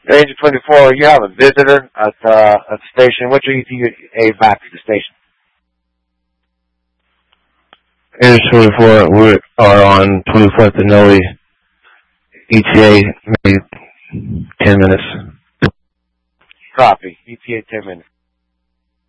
Agent 24, you have a visitor at the station. What's your ETA back to the station? Agent 24, we are on 24th and Noe. ETA, maybe 10 minutes. Copy. ETA 10 minutes.